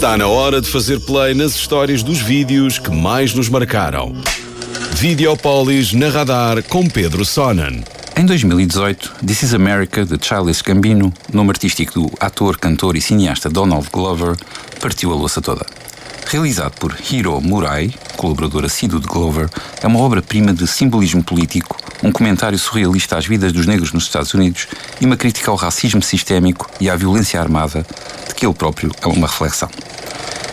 Está na hora de fazer play nas histórias dos vídeos que mais nos marcaram. Videópolis na Radar com Pedro Sonnen. Em 2018, This Is America, de Childish Gambino, nome artístico do ator, cantor e cineasta Donald Glover, partiu a louça toda. Realizado por Hiro Murai, colaborador assíduo de Glover, é uma obra-prima de simbolismo político, um comentário surrealista às vidas dos negros nos Estados Unidos e uma crítica ao racismo sistémico e à violência armada, de que ele próprio é uma reflexão.